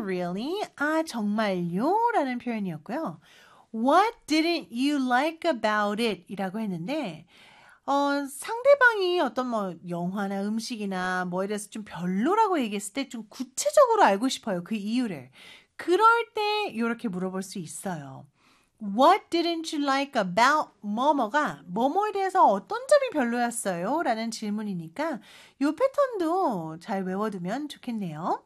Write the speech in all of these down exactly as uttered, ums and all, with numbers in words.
really? 아, 정말요? 라는 표현이었고요. What didn't you like about it? 이라고 했는데 어, 상대방이 어떤 뭐 영화나 음식이나 뭐에 대해서 좀 별로라고 얘기했을 때 좀 구체적으로 알고 싶어요. 그 이유를. 그럴 때 이렇게 물어볼 수 있어요. What didn't you like about 뭐뭐가 뭐뭐에 대해서 어떤 점이 별로였어요? 라는 질문이니까 이 패턴도 잘 외워두면 좋겠네요.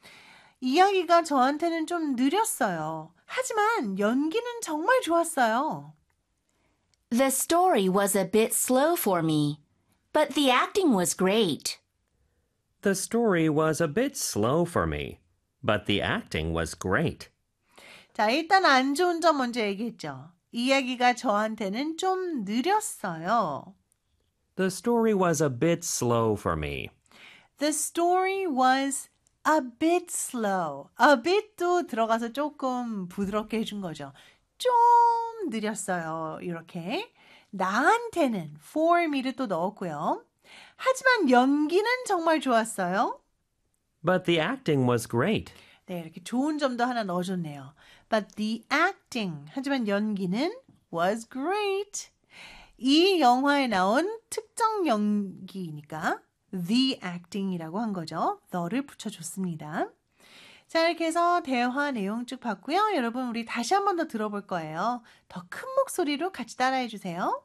이야기가 저한테는 좀 느렸어요. 하지만 연기는 정말 좋았어요. The story was a bit slow for me, but the acting was great. The story was a bit slow for me, but the acting was great. 자, 일단 안 좋은 점 먼저 얘기했죠. 이야기가 저한테는 좀 느렸어요. The story was a bit slow for me. The story was a bit slow. a bit도 들어가서 조금 부드럽게 해준 거죠. 좀 느렸어요. 이렇게. 나한테는 for me를 또 넣었고요. 하지만 연기는 정말 좋았어요. But the acting was great. 네, 이렇게 좋은 점도 하나 넣어줬네요. But the acting, 하지만 연기는 was great. 이 영화에 나온 특정 연기니까 the acting이라고 한 거죠. the를 붙여줬습니다. 자, 이렇게 해서 대화 내용 쭉 봤고요. 여러분, 우리 다시 한 번 더 들어볼 거예요. 더 큰 목소리로 같이 따라해 주세요.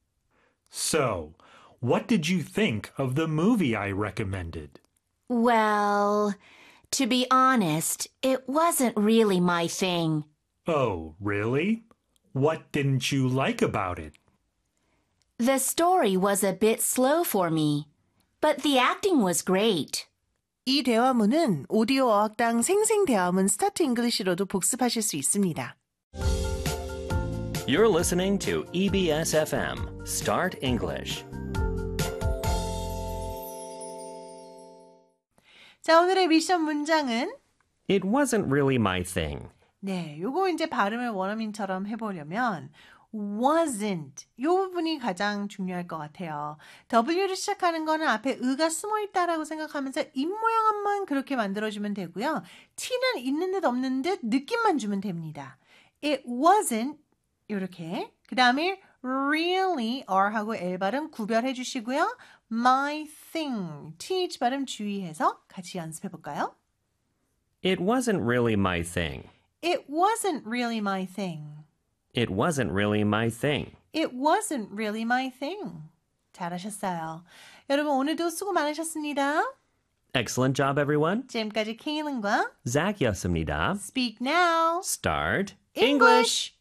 So, what did you think of the movie I recommended? Well, to be honest, it wasn't really my thing. Oh, really? What didn't you like about it? The story was a bit slow for me, but the acting was great. 이 대화문은 오디오 어학당 생생대화문 스타트 잉글리시로도 복습하실 수 있습니다. You're listening to E B S F M, Start English. 자, 오늘의 미션 문장은 It wasn't really my thing. 네, 요거 이제 발음을 원어민처럼 해보려면 wasn't 이 부분이 가장 중요할 것 같아요. W를 시작하는 거는 앞에 의가 숨어 있다라고 생각하면서 입모양만 그렇게 만들어주면 되고요. T는 있는 듯 없는 듯 느낌만 주면 됩니다. It wasn't 이렇게 그 다음에 really R하고 L 발음 구별해 주시고요. My thing th 발음 주의해서 같이 연습해 볼까요? It wasn't really my thing. It wasn't really my thing. It wasn't really my thing. It wasn't really my thing. 잘하셨어요. 여러분 오늘도 수고 많으셨습니다. Excellent job, everyone. 지금까지 케일린과 Zach였습니다. Speak Now. Start English.